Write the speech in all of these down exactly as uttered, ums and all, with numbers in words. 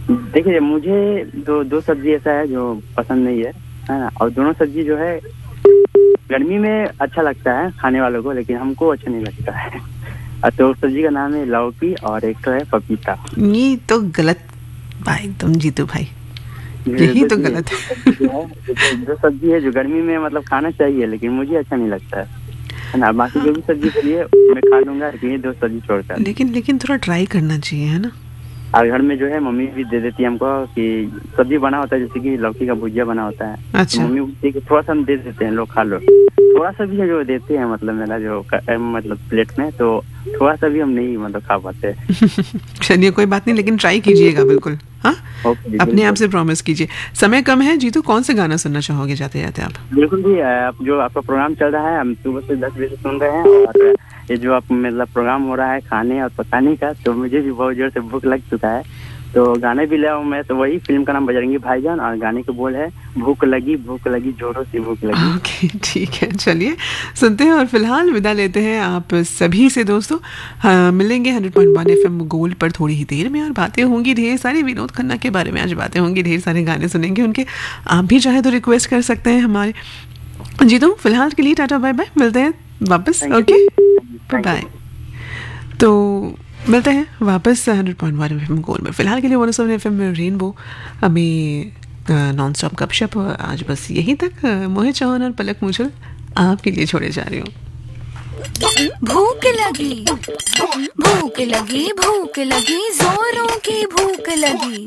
देखिए मुझे दो दो सब्जी ऐसा है जो पसंद नहीं है, है ना, और दोनों सब्जी जो है गर्मी में अच्छा लगता है खाने वालों को, लेकिन हमको अच्छा नहीं लगता है। तो सब्जी का नाम है लौकी और एक तो है पपीता। ये तो गलत भाई, तुम जीतू भाई, यही तो गलत है। जो सब्जी है जो गर्मी में मतलब खाना चाहिए, लेकिन मुझे अच्छा नहीं लगता है, है ना। बाकी हाँ, जो भी सब्जी बोलिए मैं खा लूंगा, लेकिन ये दो सब्जी छोड़कर। लेकिन लेकिन थोड़ा ट्राई करना चाहिए, है ना। और घर में जो है मम्मी भी दे देती है हमको कि सब्जी बना होता है, जैसे कि लौकी का भुजिया बना होता है, तो अच्छा। मम्मी बोलती है कि थोड़ा सा हम दे देते हैं, लोग खा लो। थोड़ा सा भी है जो देते हैं, मतलब मेरा जो मतलब प्लेट में, तो थोड़ा सा भी हम नहीं मतलब खा पाते। चलिए कोई बात नहीं, लेकिन ट्राई कीजिएगा बिल्कुल। हाँ, ओके अपने आप बिल्कुल। से प्रॉमिस कीजिए। समय कम है जीतू, कौन से गाना सुनना चाहोगे जाते जाते आप? बिल्कुल भी आप जो आपका प्रोग्राम चल रहा है, हम सुबह से दस बजे से सुन रहे हैं, और ये जो आप मतलब प्रोग्राम हो रहा है खाने और पकाने का, तो मुझे भी बहुत जोर से भूख लग चुका है। तो गाने भी ले आओ, मैं तो वही फिल्म का नाम बजरंगी भाईजान, और गाने के बोल है भूख लगी भूख लगी जोरों से भूख लगी। ओके ठीक है, चलिए सुनते हैं और फिलहाल विदा लेते हैं आप सभी से दोस्तों। हाँ, मिलेंगे hundred point one F M gold पर थोड़ी ही देर में, और बातें होंगी ढेर सारी विनोद खन्ना के बारे में। आज बातें होंगी ढेर सारे, गाने सुनेंगे उनके। आप भी चाहे तो रिक्वेस्ट कर सकते हैं हमारे। जी तो फिलहाल के लिए टाटा बाय बाय, मिलते हैं वापस। Okay bye bye. तो मिलते हैं वापस hundred point one F M gold में। फिलहाल के लिए वन सेवन एफ एम में रेनबो हमें नॉन स्टॉप गपशप आज बस यहीं तक। मोहित चौहान और पलक मुझल आपके लिए छोड़े जा रही हूँ। भूख लगी भूख लगी भूख लगी जोरों की भूख लगी,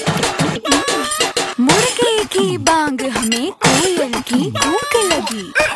मुर्गे की बांग हमें कोयल की भूख लगी।